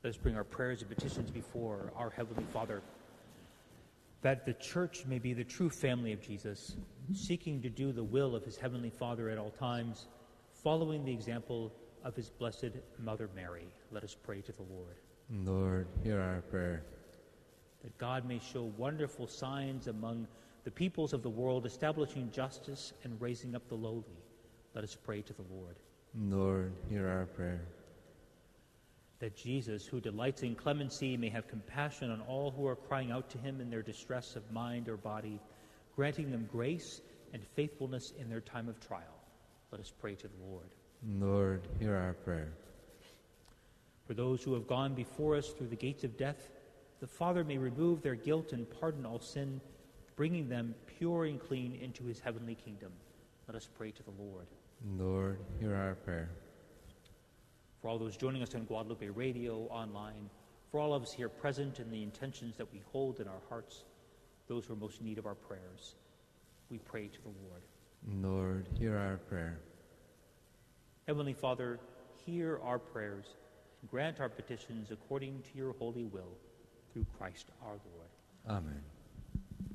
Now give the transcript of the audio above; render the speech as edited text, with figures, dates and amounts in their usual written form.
Let us bring our prayers and petitions before our Heavenly Father, that the Church may be the true family of Jesus, seeking to do the will of his Heavenly Father at all times, following the example of his blessed Mother Mary. Let us pray to the Lord. Lord, hear our prayer. That God may show wonderful signs among the peoples of the world, establishing justice and raising up the lowly. Let us pray to the Lord. Lord, hear our prayer. That Jesus, who delights in clemency, may have compassion on all who are crying out to him in their distress of mind or body, granting them grace and faithfulness in their time of trial. Let us pray to the Lord. Lord, hear our prayer. For those who have gone before us through the gates of death, the Father may remove their guilt and pardon all sin, bringing them pure and clean into his heavenly kingdom. Let us pray to the Lord. Lord, hear our prayer. For all those joining us on Guadalupe Radio, online, for all of us here present and the intentions that we hold in our hearts, those who are most in need of our prayers, we pray to the Lord. Lord, hear our prayer. Heavenly Father, hear our prayers and grant our petitions according to your holy will, through Christ our Lord. Amen.